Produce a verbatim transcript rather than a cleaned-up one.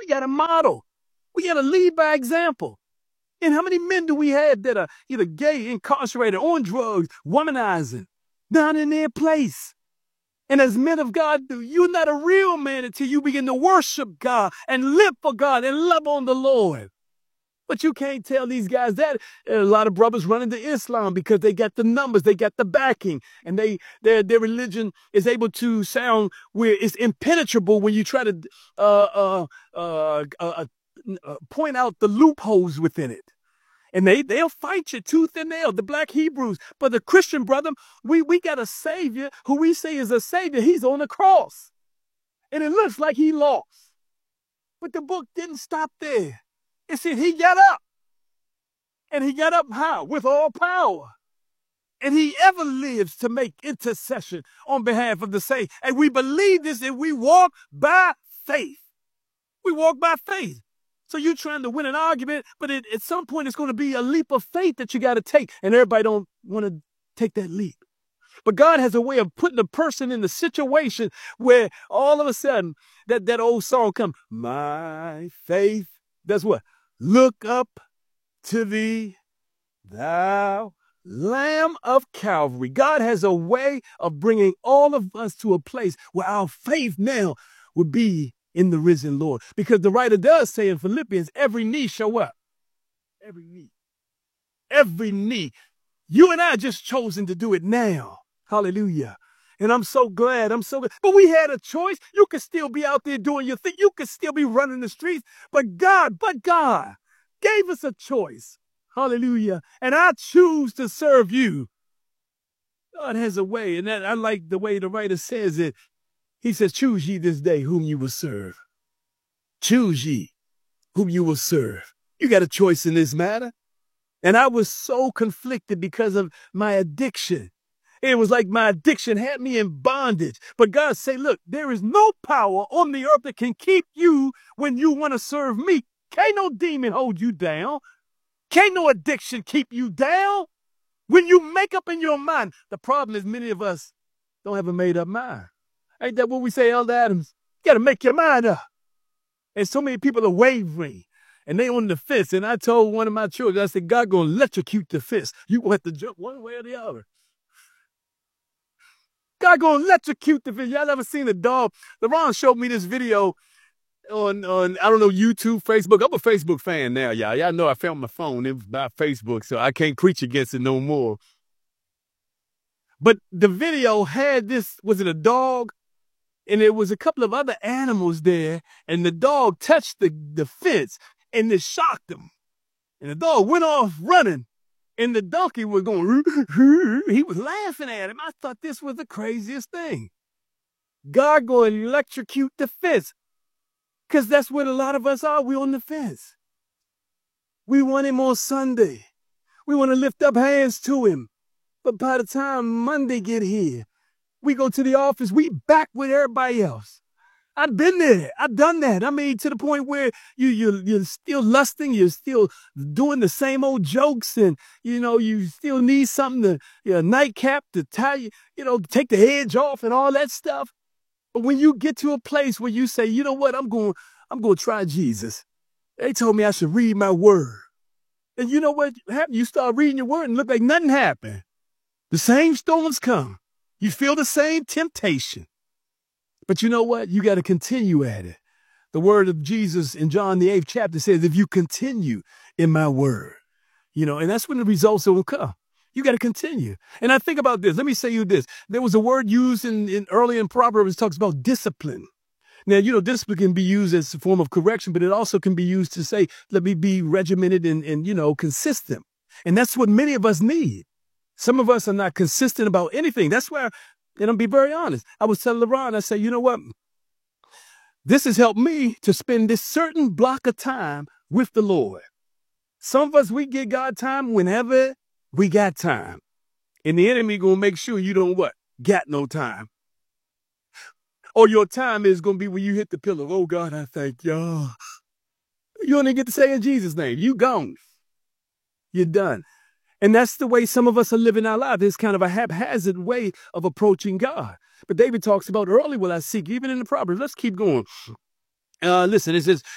We got to model. We got to lead by example. And how many men do we have that are either gay, incarcerated, on drugs, womanizing, down in their place? And as men of God, you're not a real man until you begin to worship God and live for God and love on the Lord. But you can't tell these guys that. A lot of brothers run into Islam because they got the numbers, they got the backing, and they their their religion is able to sound where it's impenetrable when you try to uh, uh, uh, uh, uh, point out the loopholes within it. And they, they'll fight you tooth and nail, the black Hebrews. But the Christian brother, we, we got a savior who we say is a savior. He's on the cross. And it looks like he lost. But the book didn't stop there. It said he got up. And he got up how? With all power. And he ever lives to make intercession on behalf of the saints. And we believe this and we walk by faith. We walk by faith. So you're trying to win an argument, but it, at some point it's going to be a leap of faith that you got to take. And everybody don't want to take that leap. But God has a way of putting a person in the situation where all of a sudden that, that old song comes, my faith, that's what? Look up to thee, thou Lamb of Calvary. God has a way of bringing all of us to a place where our faith now would be in the risen Lord. Because the writer does say in Philippians, every knee shall what? Every knee. Every knee. You and I just chosen to do it now. Hallelujah. And I'm so glad. I'm so glad. But we had a choice. You could still be out there doing your thing. You could still be running the streets. But God, but God gave us a choice. Hallelujah. And I choose to serve you. God has a way. And that, I like the way the writer says it. He says, choose ye this day whom you will serve. Choose ye whom you will serve. You got a choice in this matter. And I was so conflicted because of my addiction. It was like my addiction had me in bondage. But God said, look, there is no power on the earth that can keep you when you want to serve me. Can't no demon hold you down. Can't no addiction keep you down. When you make up in your mind, the problem is many of us don't have a made up mind. Ain't that what we say, Elder Adams? You got to make your mind up. And so many people are wavering. And they on the fence. And I told one of my children, I said, God going to electrocute the fence. You going to have to jump one way or the other. God going to electrocute the fence. Y'all ever seen a dog? LeBron showed me this video on, on, I don't know, YouTube, Facebook. I'm a Facebook fan now, y'all. Y'all know I found my phone. It was by Facebook, so I can't preach against it no more. But the video had this, was it a dog? And there was a couple of other animals there, and the dog touched the, the fence, and it shocked him. And the dog went off running, and the donkey was going, he was laughing at him. I thought this was the craziest thing. God going to electrocute the fence, because that's what a lot of us are. We on the fence. We want him on Sunday. We want to lift up hands to him. But by the time Monday get here, we go to the office, we back with everybody else. I've been there. I've done that. I mean, to the point where you, you, you're still lusting. You're still doing the same old jokes. And, you know, you still need something to, you know, nightcap to tie you, you know, take the edge off and all that stuff. But when you get to a place where you say, you know what, I'm going, I'm going to try Jesus. They told me I should read my word. And you know what happened? You start reading your word and look like nothing happened. The same storms come. You feel the same temptation. But you know what? You got to continue at it. The word of Jesus in John, the eighth chapter says, if you continue in my word, you know, and that's when the results will come. You got to continue. And I think about this. Let me say you this. There was a word used in, in early in Proverbs that talks about discipline. Now, you know, discipline can be used as a form of correction, but it also can be used to say, let me be regimented and, and, you know, consistent. And that's what many of us need. Some of us are not consistent about anything. That's why, and I'll be very honest. I was telling LeBron, I say, you know what? This has helped me to spend this certain block of time with the Lord. Some of us, we get God time whenever we got time. And the enemy going to make sure you don't what? Got no time. Or your time is going to be when you hit the pillow. Oh, God, I thank you. You only get to say in Jesus' name. You gone. You're done. And that's the way some of us are living our lives. It's kind of a haphazard way of approaching God. But David talks about early will I seek, even in the Proverbs. Let's keep going. Uh, listen, it says,